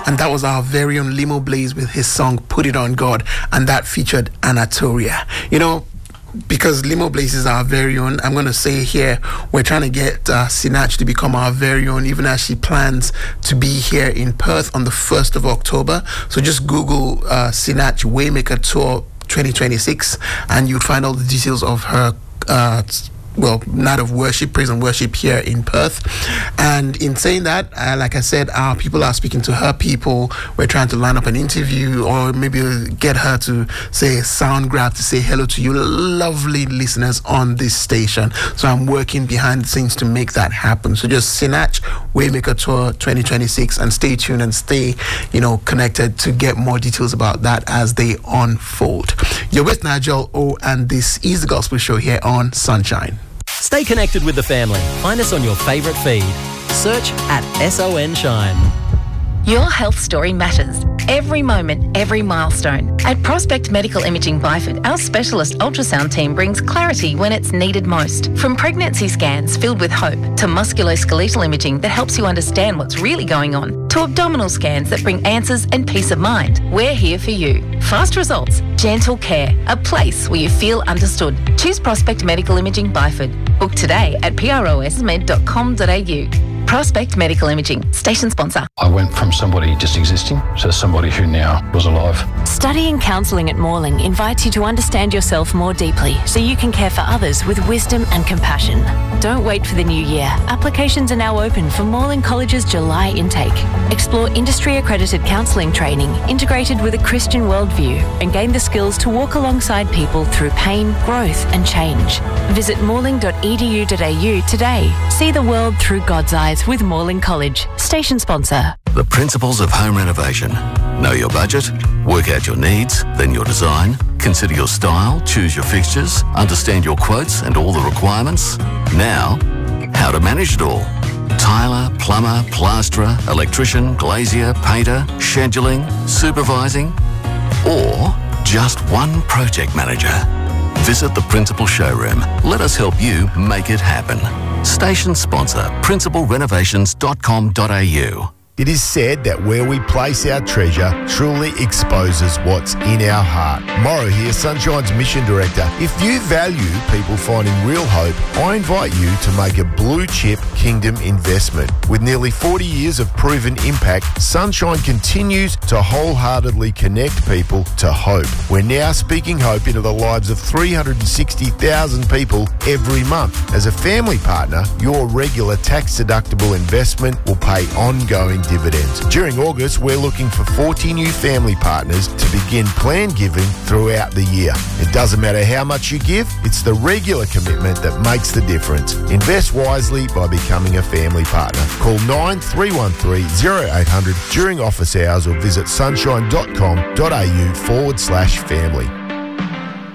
And that was our very own Limo Blaze with his song Put It On God, and that featured Anatolia. You know, because Limo Blaze is our very own, I'm going to say here, we're trying to get Sinach to become our very own, even as she plans to be here in Perth on the 1st of October. So just Google Sinach Waymaker Tour 2026 and you'll find all the details of her night of worship, praise and worship here in Perth. And in saying that, like I said, our people are speaking to her people. We're trying to line up an interview or maybe get her to say a sound grab to say hello to you lovely listeners on this station. So I'm working behind the scenes to make that happen. So just Sinach Waymaker Tour 2026 and stay tuned and stay, connected to get more details about that as they unfold. You're with Nigel O, and this is the Gospel Show here on Sunshine. Stay connected with the family. Find us on your favourite feed. Search at SON Shine. Your health story matters. Every moment, every milestone. At Prospect Medical Imaging Byford, our specialist ultrasound team brings clarity when it's needed most. From pregnancy scans filled with hope to musculoskeletal imaging that helps you understand what's really going on, to abdominal scans that bring answers and peace of mind, we're here for you. Fast results, gentle care, a place where you feel understood. Choose Prospect Medical Imaging Byford. Book today at prosmed.com.au. Prospect Medical Imaging, station sponsor. I went from somebody just existing to somebody who now was alive. Studying counselling at Morling invites you to understand yourself more deeply so you can care for others with wisdom and compassion. Don't wait for the new year. Applications are now open for Morling College's July intake. Explore industry-accredited counselling training integrated with a Christian worldview and gain the skills to walk alongside people through pain, growth and change. Visit morling.edu.au today. See the world through God's eyes with Morling College, station sponsor. The principles of home renovation. Know your budget, work out your needs, then your design, consider your style, choose your fixtures, understand your quotes and all the requirements. Now, how to manage it all. Tiler, plumber, plasterer, electrician, glazier, painter, scheduling, supervising, or just one project manager. Visit the Principal Showroom. Let us help you make it happen. Station sponsor, principalrenovations.com.au. It is said that where we place our treasure truly exposes what's in our heart. Morrow here, Sunshine's Mission Director. If you value people finding real hope, I invite you to make a blue chip Kingdom investment. With nearly 40 years of proven impact, Sunshine continues to wholeheartedly connect people to hope. We're now speaking hope into the lives of 360,000 people every month. As a family partner, your regular tax-deductible investment will pay ongoing dividends. During August, we're looking for 40 new family partners to begin planned giving throughout the year. It doesn't matter how much you give, it's the regular commitment that makes the difference. Invest wisely by becoming a family partner. Call 9313 0800 during office hours or visit sunshine.com.au/family.